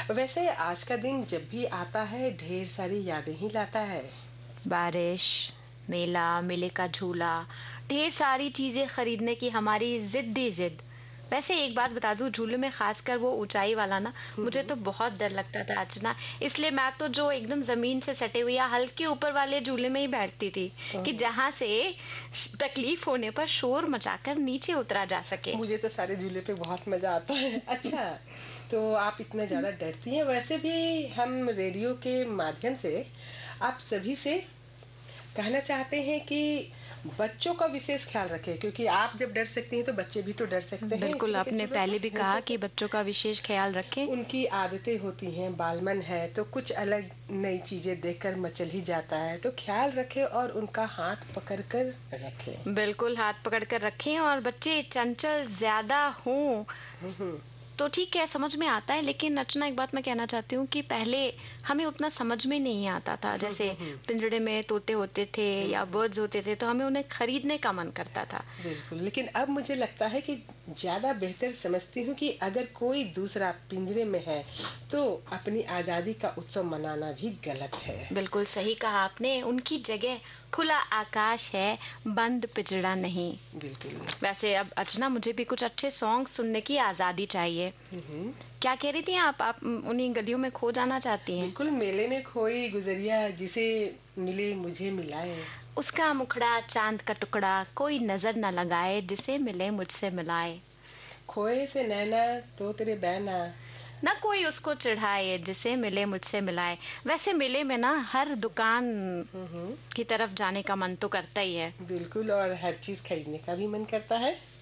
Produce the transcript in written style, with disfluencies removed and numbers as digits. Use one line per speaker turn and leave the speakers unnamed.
वैसे आज का दिन जब भी आता है ढेर सारी यादें ही लाता है।
बारिश, मेला, मेले का झूला, ढेर सारी चीजें खरीदने की हमारी जिद्दी जिद। वैसे एक बात बता दूं, झूले में खासकर वो ऊंचाई वाला ना, मुझे तो बहुत डर लगता था अर्चना। इसलिए मैं तो जो एकदम जमीन से सटे हुए या हल्के ऊपर वाले झूले में ही बैठती थी कि जहां से तकलीफ होने पर शोर मचाकर नीचे उतरा जा सके।
मुझे तो सारे झूले पे बहुत मजा आता है। अच्छा, तो आप इतना ज्यादा डरती हैं। वैसे भी हम रेडियो के माध्यम से आप सभी से कहना चाहते हैं कि बच्चों का विशेष ख्याल रखें, क्योंकि आप जब डर सकती हैं तो बच्चे भी तो डर सकते हैं।
बिल्कुल, आपने पहले भी कहा कि बच्चों का विशेष ख्याल रखें।
उनकी आदतें होती हैं, बालमन है तो कुछ अलग नई चीजें देखकर मचल ही जाता है, तो ख्याल रखें और उनका हाथ पकड़कर रखें।
बिल्कुल, हाथ पकड़कर रखें। और बच्चे चंचल ज्यादा हों तो ठीक है, समझ में आता है, लेकिन अर्चना एक बात मैं कहना चाहती हूँ कि पहले हमें उतना समझ में नहीं आता था। जैसे पिंजड़े में तोते होते थे या बर्ड्स होते थे तो हमें उन्हें खरीदने का मन करता था।
बिल्कुल, लेकिन अब मुझे लगता है कि ज्यादा बेहतर समझती हूँ कि अगर कोई दूसरा पिंजरे में है तो अपनी आजादी का उत्सव मनाना भी गलत है।
बिल्कुल सही कहा आपने, उनकी जगह खुला आकाश है, बंद पिंजड़ा नहीं।
बिल्कुल।
वैसे अब अर्चना, मुझे भी कुछ अच्छे सॉन्ग सुनने की आजादी चाहिए। क्या कह रही थी आप उन्हीं गलियों में खो जाना चाहती हैं?
बिल्कुल, मेले में खोई गुजरिया जिसे मिले मुझे मिलाए,
उसका मुखड़ा चांद का टुकड़ा, कोई नजर न लगाए, जिसे मिले मुझसे मिलाए।
खोए से नैना तो तेरे बैना,
ना कोई उसको चिढ़ाए, जिसे मिले मुझसे मिलाए। वैसे मेले में ना हर दुकान की तरफ जाने का मन तो करता ही है।
बिल्कुल, और हर चीज खरीदने का भी मन करता है।